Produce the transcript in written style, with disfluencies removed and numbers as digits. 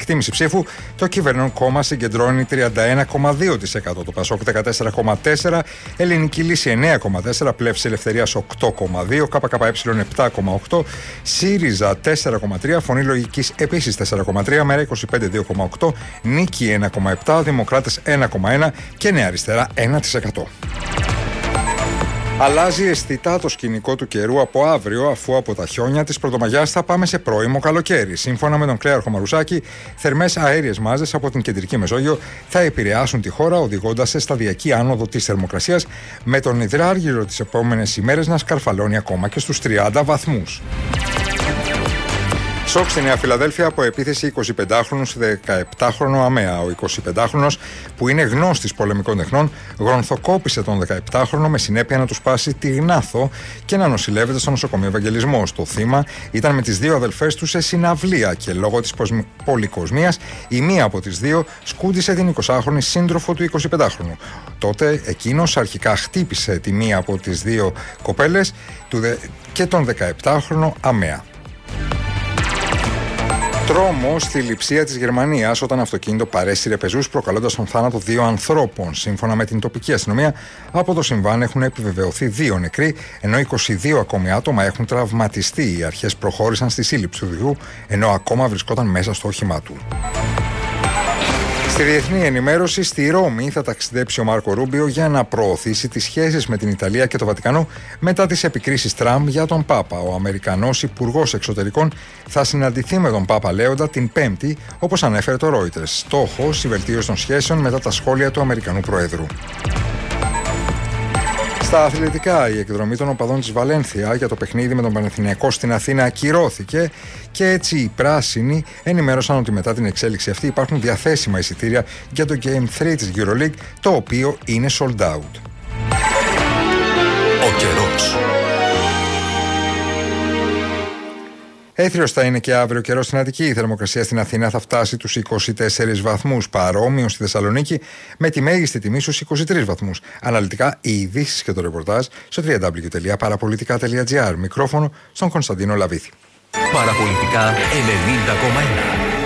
εκτίμηση ψήφου, το κυβερνών κόμμα συγκεντρώνει 31,2%, το Πασόκ 14,4%, Ελληνική Λύση 9,4%, Πλεύσης Ελευθερίας 8,2%, ΚΚΕ 7,8%, ΣΥΡΙΖΑ 4,3%, Φωνή Λογικής επίσης 4,3%, Μέρα 25 2,8%, Νίκη 1,7%, Δημοκράτες 1,1% και Νέα Αριστερά 1%. Αλλάζει αισθητά το σκηνικό του καιρού από αύριο, αφού από τα χιόνια της Πρωτομαγιάς θα πάμε σε πρώιμο καλοκαίρι. Σύμφωνα με τον Κλέαρχο Μαρουσάκη, θερμές αέριες μάζες από την κεντρική Μεσόγειο θα επηρεάσουν τη χώρα, οδηγώντας σε σταδιακή άνοδο της θερμοκρασίας, με τον υδράργυρο τις επόμενες ημέρες να σκαρφαλώνει ακόμα και στους 30 βαθμούς. Σοκ στη Νέα Φιλαδέλφια από επίθεση 25χρονου σε 17χρονο αμαία. Ο 25χρονος, που είναι γνώστης πολεμικών τεχνών, γονθοκόπησε τον 17χρονο με συνέπεια να του σπάσει τη γνάθο και να νοσηλεύεται στο νοσοκομείο Ευαγγελισμός. Το θύμα ήταν με τις δύο αδελφές του σε συναυλία και λόγω της πολυκοσμίας η μία από τις δύο σκούντισε την 20χρονη σύντροφο του 25χρονου. Τότε εκείνος αρχικά χτύπησε τη μία από τις δύο κοπέλες και τον 17χρονο αμαία. Τρόμο στη Λειψία της Γερμανίας όταν αυτοκίνητο παρέσυρε πεζούς, προκαλώντας τον θάνατο 2 ανθρώπων. Σύμφωνα με την τοπική αστυνομία, από το συμβάν έχουν επιβεβαιωθεί 2 νεκροί, ενώ 22 ακόμη άτομα έχουν τραυματιστεί. Οι αρχές προχώρησαν στη σύλληψη του οδηγού, ενώ ακόμα βρισκόταν μέσα στο όχημά του. Στη διεθνή ενημέρωση, στη Ρώμη θα ταξιδέψει ο Μάρκο Ρούμπιο για να προωθήσει τις σχέσεις με την Ιταλία και το Βατικανό μετά τις επικρίσεις Τραμπ για τον Πάπα. Ο Αμερικανός Υπουργός Εξωτερικών θα συναντηθεί με τον Πάπα Λέοντα την Πέμπτη, όπως ανέφερε το Reuters. Στόχος η βελτίωση των σχέσεων μετά τα σχόλια του Αμερικανού Προέδρου. Στα αθλητικά, η εκδρομή των οπαδών της Βαλένθια για το παιχνίδι με τον Παναθηναϊκό στην Αθήνα ακυρώθηκε και έτσι οι πράσινοι ενημέρωσαν ότι μετά την εξέλιξη αυτή υπάρχουν διαθέσιμα εισιτήρια για το Game 3 της EuroLeague, το οποίο είναι sold out. Ο καιρός. Έθριος θα είναι και αύριο καιρός στην Αττική. Η θερμοκρασία στην Αθήνα θα φτάσει τους 24 βαθμούς, παρόμοιο στη Θεσσαλονίκη, με τη μέγιστη τιμή στους 23 βαθμούς. Αναλυτικά, οι ειδήσεις και το ρεπορτάζ στο www.parapolitica.gr. Μικρόφωνο στον Κωνσταντίνο Λαβίθη. Παραπολιτικά 90,1.